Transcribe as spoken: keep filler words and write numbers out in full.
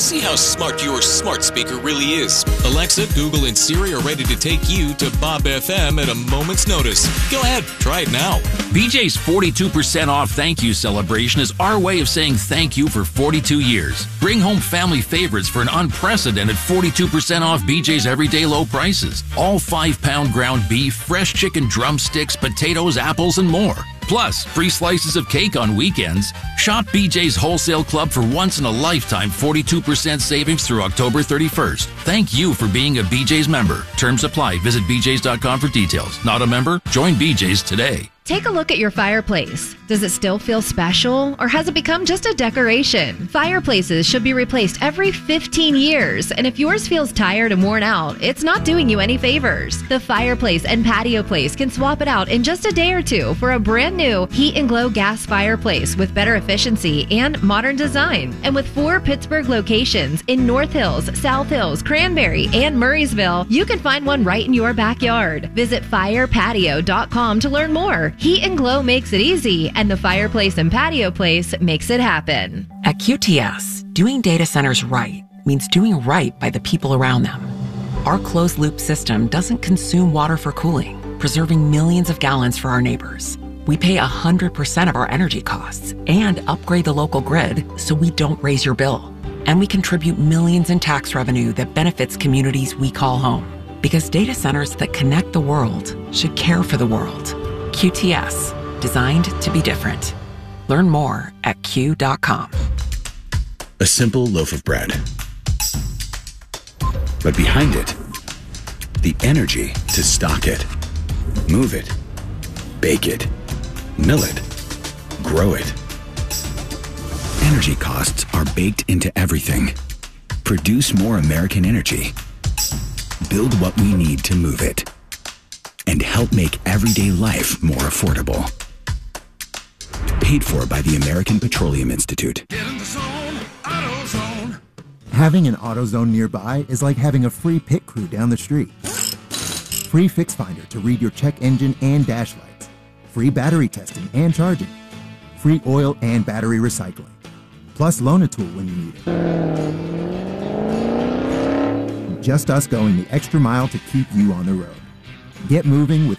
See how smart your smart speaker really is. Alexa, Google, and Siri are ready to take you to Bob F M at a moment's notice. Go ahead, try it now. B J's forty-two percent off thank you celebration is our way of saying thank you for forty-two years. Bring home family favorites for an unprecedented forty-two percent off B J's everyday low prices. All five-pound ground beef, fresh chicken drumsticks, potatoes, apples, and more. Plus, free slices of cake on weekends. Shop B J's Wholesale Club for once-in-a-lifetime forty-two percent savings through October thirty-first. Thank you for being a B J's member. Terms apply. Visit b j's dot com for details. Not a member? Join B J's today. Take a look at your fireplace. Does it still feel special, or has it become just a decoration? Fireplaces should be replaced every fifteen years, and if yours feels tired and worn out, it's not doing you any favors. The Fireplace and Patio Place can swap it out in just a day or two for a brand new Heat and Glow gas fireplace with better efficiency and modern design. And with four Pittsburgh locations in North Hills, South Hills, Cranberry, and Murraysville, you can find one right in your backyard. Visit fire patio dot com to learn more. Heat and Glow makes it easy, and the Fireplace and Patio Place makes it happen. At Q T S, doing data centers right means doing right by the people around them. Our closed-loop system doesn't consume water for cooling, preserving millions of gallons for our neighbors. We pay one hundred percent of our energy costs and upgrade the local grid so we don't raise your bill. And we contribute millions in tax revenue that benefits communities we call home. Because data centers that connect the world should care for the world. Q T S, designed to be different. Learn more at Q dot com. A simple loaf of bread. But behind it, the energy to stock it, move it, bake it, mill it, grow it. Energy costs are baked into everything. Produce more American energy. Build what we need to move it. And help make everyday life more affordable. Paid for by the American Petroleum Institute. Get in the zone, AutoZone. Having an AutoZone nearby is like having a free pit crew down the street. Free Fix Finder to read your check engine and dash lights. Free battery testing and charging. Free oil and battery recycling. Plus loan a tool when you need it. Just us going the extra mile to keep you on the road. Get moving with